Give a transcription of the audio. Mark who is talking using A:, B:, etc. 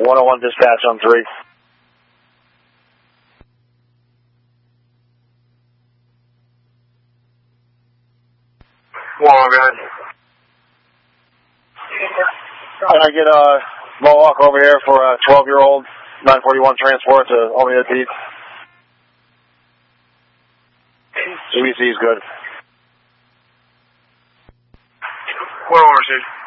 A: 101 dispatch on 3.
B: Well, good.
A: Can I get a Mohawk over here for a 12-year-old 941 transport to Omega Pete? EBC is good.
B: What over, Steve?